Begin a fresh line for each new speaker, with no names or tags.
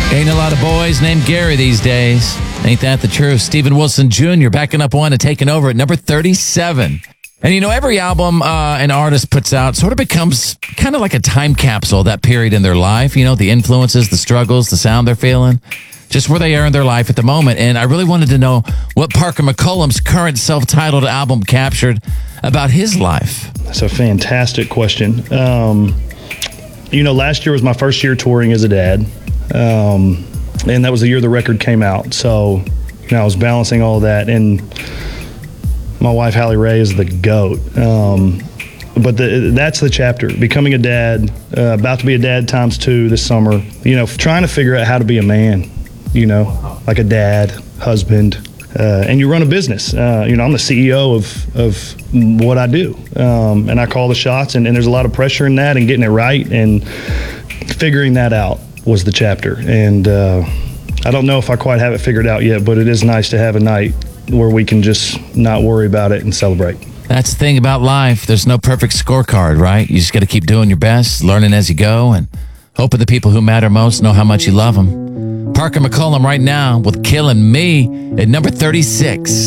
Ain't a lot of boys named Gary these days. Ain't that the truth? Steven Wilson Jr. backing up one and taking over at number 37. And you know, every album an artist puts out sort of becomes kind of like a time capsule, that period in their life. You know, the influences, the struggles, the sound they're feeling, just where they are in their life at the moment. And I really wanted to know what Parker McCollum's current self-titled album captured about his life.
That's a fantastic question. You know, last year was my first year touring as a dad. And that was the year the record came out. So, you know, I was balancing all of that. And my wife, Hallie Ray, is the GOAT. But that's the chapter. Becoming a dad, about to be a dad times 2 this summer. You know, trying to figure out how to be a man, you know, like a dad, husband. And you run a business. You know, I'm the CEO of what I do. And I call the shots, and there's a lot of pressure in that and getting it right. And figuring that out was the chapter. And I don't know if I quite have it figured out yet, but it is nice to have a night where we can just not worry about it and celebrate.
That's the thing about life. There's no perfect scorecard, right? You just got to keep doing your best, learning as you go, and hoping the people who matter most know how much you love them. Parker McCollum right now with Killing Me at number 36.